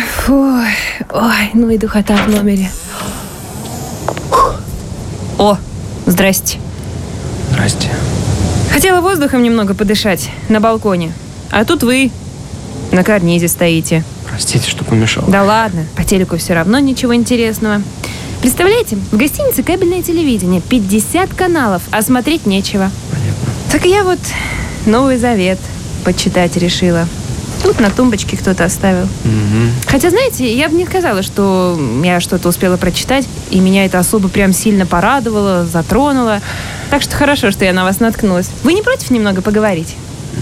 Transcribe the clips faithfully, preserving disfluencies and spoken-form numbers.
Фу. Ой, ну и духота в номере. О, здрасте. Здрасте. Хотела воздухом немного подышать на балконе. А тут вы на карнизе стоите. Простите, что помешал. Да ладно, по телеку все равно ничего интересного. Представляете, в гостинице кабельное телевидение, пятьдесят каналов, а смотреть нечего. Понятно. Так я вот Новый Завет почитать решила. Тут на тумбочке кто-то оставил. Угу. Хотя, знаете, я бы не сказала, что я что-то успела прочитать, и меня это особо прям сильно порадовало, затронуло. Так что хорошо, что я на вас наткнулась. Вы не против немного поговорить?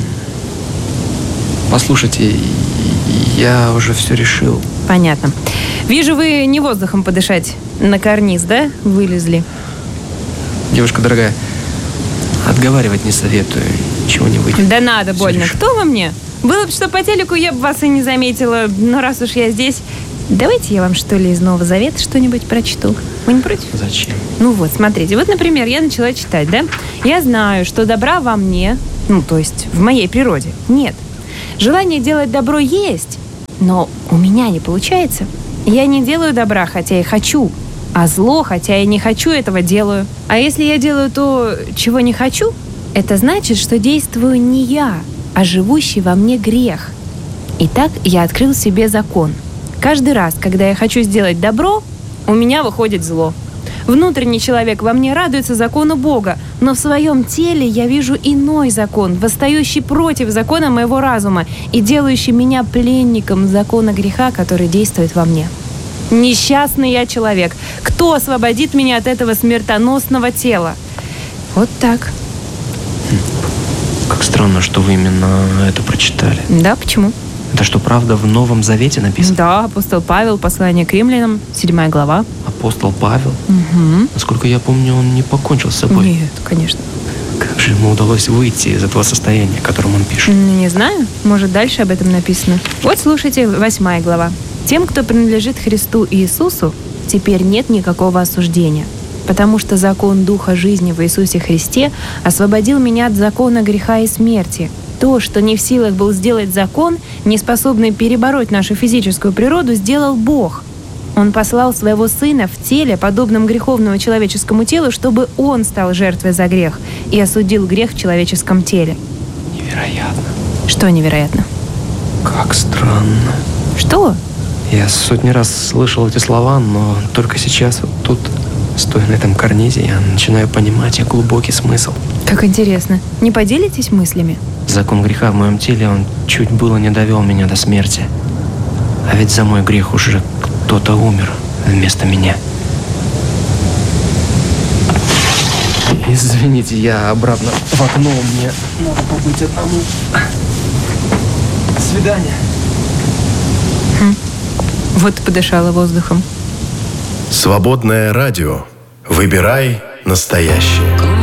Послушайте, я уже все решил. Понятно. Вижу, вы не воздухом подышать на карниз, да, вылезли? Девушка дорогая, отговаривать не советую. Ничего не выйдет. Да надо, Всё больно. решил. Кто вы мне? Было бы что по телеку, я бы вас и не заметила. Но раз уж я здесь, давайте я вам, что ли, из Нового Завета что-нибудь прочту. Вы не против? Зачем? Ну вот, смотрите. Вот, например, я начала читать, да? Я знаю, что добра во мне, ну, то есть в моей природе, нет. Желание делать добро есть, но у меня не получается. Я не делаю добра, хотя и хочу, а зло, хотя и не хочу, этого делаю. А если я делаю то, чего не хочу, это значит, что действую не я, а живущий во мне грех. Итак, я открыл себе закон. Каждый раз, когда я хочу сделать добро, у меня выходит зло. Внутренний человек во мне радуется закону Бога, но в своем теле я вижу иной закон, восстающий против закона моего разума и делающий меня пленником закона греха, который действует во мне. Несчастный я человек. Кто освободит меня от этого смертоносного тела? Вот так. Как странно, что вы именно это прочитали. Да, почему? Это что, правда, в Новом Завете написано? Да, апостол Павел, послание к римлянам, седьмая глава. Апостол Павел? Угу. Насколько я помню, он не покончил с собой. Нет, конечно. Как же ему удалось выйти из этого состояния, о котором он пишет? Не знаю, может, дальше об этом написано. Вот слушайте, восьмая глава. «Тем, кто принадлежит Христу Иисусу, теперь нет никакого осуждения, потому что закон Духа жизни в Иисусе Христе освободил меня от закона греха и смерти. То, что не в силах был сделать закон, не способный перебороть нашу физическую природу, сделал Бог. Он послал своего Сына в теле, подобном греховному человеческому телу, чтобы Он стал жертвой за грех и осудил грех в человеческом теле». Невероятно. Что невероятно? Как странно. Что? Я сотни раз слышал эти слова, но только сейчас, вот тут, стоя на этом карнизе, я начинаю понимать их глубокий смысл. Как интересно. Не поделитесь мыслями? Закон греха в моем теле, он чуть было не довел меня до смерти. А ведь за мой грех уже кто-то умер вместо меня. Извините, я обратно в окно, мне надо побыть одному. До свидания. Хм. Вот подышала воздухом. Свободное радио. Выбирай настоящее.